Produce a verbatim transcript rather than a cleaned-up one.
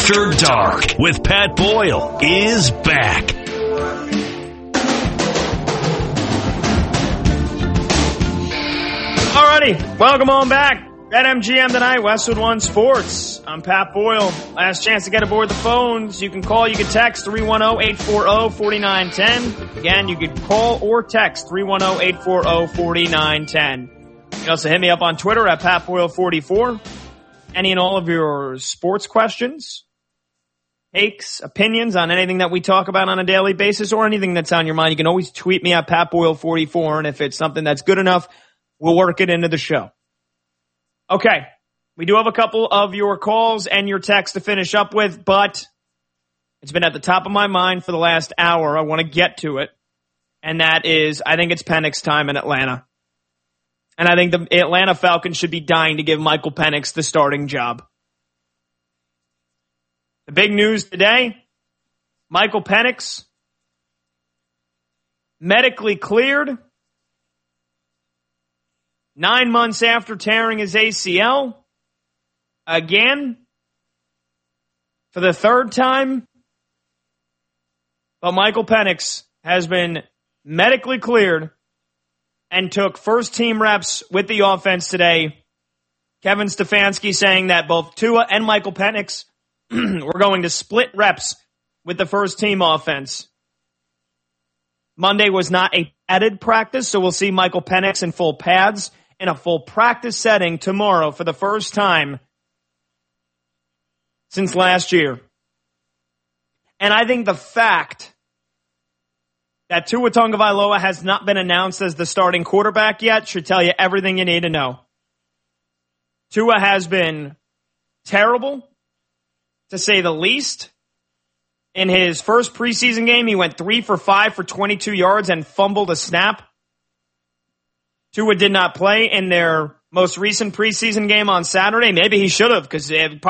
After Dark with Pat Boyle is back. Alrighty, welcome on back. BetMGM tonight, Westwood One Sports. I'm Pat Boyle. Last chance to get aboard the phones. You can call, you can text three one zero, eight four zero, four nine one zero. Again, you can call or text three one zero, eight four zero, four nine one zero. You can also hit me up on Twitter at Pat Boyle forty-four. Any and all of your sports questions, takes, opinions on anything that we talk about on a daily basis or anything that's on your mind, you can always tweet me at Pat Boyle forty-four. And if it's something that's good enough, we'll work it into the show. Okay, we do have a couple of your calls and your texts to finish up with, but it's been at the top of my mind for the last hour. I want to get to it, and that is, I think it's Penix time in Atlanta. And I think the Atlanta Falcons should be dying to give Michael Penix the starting job. The big news today, Michael Penix, medically cleared nine months after tearing his A C L, again, for the third time. But Michael Penix has been medically cleared and took first-team reps with the offense today. Kevin Stefanski saying that both Tua and Michael Penix were going to split reps with the first-team offense. Monday was not a padded practice, so we'll see Michael Penix in full pads in a full practice setting tomorrow for the first time since last year. And I think the fact that Tua Tagovailoa has not been announced as the starting quarterback yet should tell you everything you need to know. Tua has been terrible, to say the least. In his first preseason game, he went three for five for twenty-two yards and fumbled a snap. Tua did not play in their most recent preseason game on Saturday. Maybe he should have, because